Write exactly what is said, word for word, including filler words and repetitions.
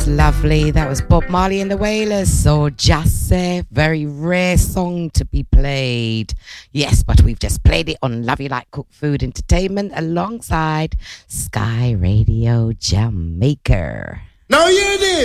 lovely. That was Bob Marley and the Wailers. So just a very rare song to be played. Yes, but we've just played it on Love You Like Cook Food Entertainment alongside Sky Radio Jamaica. Now you did.